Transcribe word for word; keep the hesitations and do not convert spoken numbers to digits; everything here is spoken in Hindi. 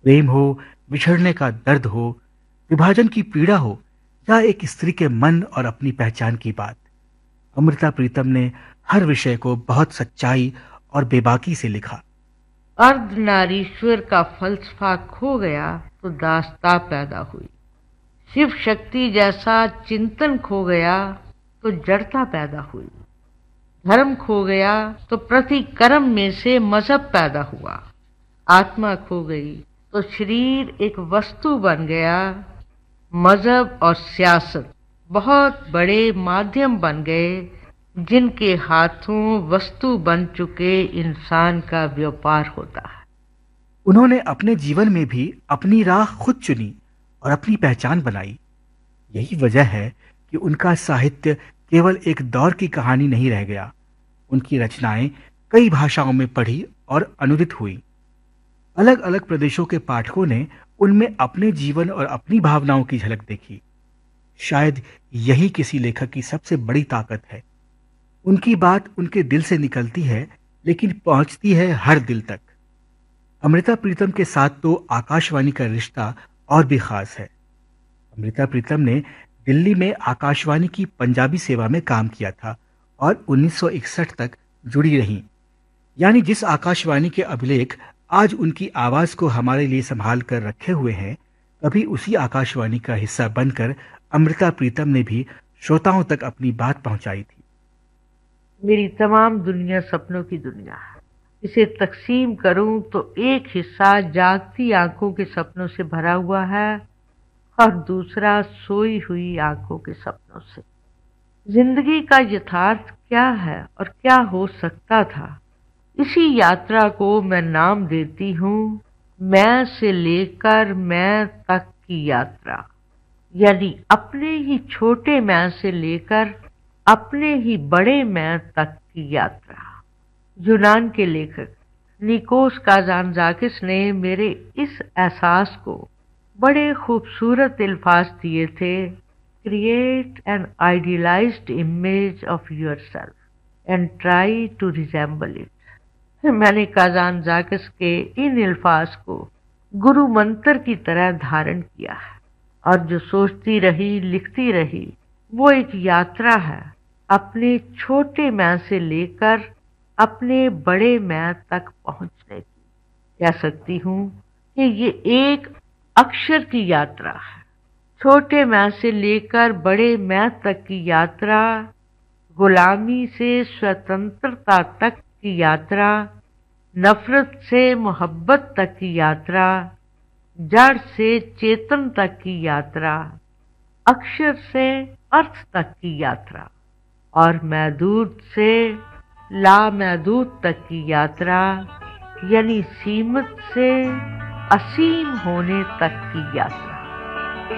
प्रेम हो, बिछड़ने का दर्द हो, विभाजन की पीड़ा हो, या एक स्त्री के मन और अपनी पहचान की बात, अमृता प्रीतम ने हर विषय को बहुत सच्चाई और बेबाकी से लिखा। अर्धनारीश्वर का फलसफा खो गया तो दास्तां पैदा हुई। शिव शक्ति जैसा चिंतन खो गया तो जड़ता पैदा हुई। धर्म खो गया तो प्रतिकर्म में से मजहब पैदा हुआ। आत्मा खो गई तो शरीर एक वस्तु बन गया। मजहब और सियासत बहुत बड़े माध्यम बन गए जिनके हाथों वस्तु बन चुके इंसान का व्यापार होता है। उन्होंने अपने जीवन में भी अपनी राह खुद चुनी और अपनी पहचान बनाई। यही वजह है कि उनका साहित्य केवल एक दौर की कहानी नहीं रह गया। उनकी रचनाएं कई भाषाओं में पढ़ी और अनुदित हुई। अलग अलग प्रदेशों के पाठकों ने उनमें अपने जीवन और अपनी भावनाओं की झलक देखी। शायद यही किसी लेखक की सबसे बड़ी ताकत है। उनकी बात उनके दिल से निकलती है, लेकिन पहुंचती है हर दिल तक। अमृता प्रीतम के साथ तो आकाशवाणी का रिश्ता और भी खास है। अमृता प्रीतम ने दिल्ली में आकाशवाणी की पंजाबी सेवा में काम किया था और उन्नीस सौ इकसठ तक जुड़ी रहीं। यानी जिस आकाशवाणी के अभिलेख आज उनकी आवाज को हमारे लिए संभाल कर रखे हुए हैं, कभी उसी आकाशवाणी का हिस्सा बनकर अमृता प्रीतम ने भी श्रोताओं तक अपनी बात पहुंचाई थी। मेरी तमाम दुनिया सपनों की दुनिया है। इसे तकसीम करूं तो एक हिस्सा जागती आंखों के सपनों से भरा हुआ है और दूसरा सोई हुई आंखों के सपनों से। जिंदगी का यथार्थ क्या है और क्या हो सकता था, इसी यात्रा को मैं नाम देती हूँ मैं से लेकर मैं तक की यात्रा। यानी अपने ही छोटे मैं से लेकर अपने ही बड़े मैं तक की यात्रा। यूनान के लेखक निकोस काजानज़ाकिस ने मेरे इस एहसास को बड़े खूबसूरत अल्फाज दिए थे। Create an idealised image of yourself and try to resemble it. मैंने काजानज़ाकिस के इन अल्फाज को गुरु मंत्र की तरह धारण किया है और जो सोचती रही लिखती रही वो एक यात्रा है अपने छोटे मैं से लेकर अपने बड़े मैं तक पहुंचने की। कह सकती हूँ कि ये एक अक्षर की यात्रा है। छोटे मैं से लेकर बड़े मैं तक की यात्रा, गुलामी से स्वतंत्रता तक की यात्रा, नफरत से मोहब्बत तक की यात्रा, जड़ से चेतन तक की यात्रा, अक्षर से अर्थ तक की यात्रा और महदूद से लामहदूद तक की यात्रा, यानी सीमित से असीम होने तक की यात्रा।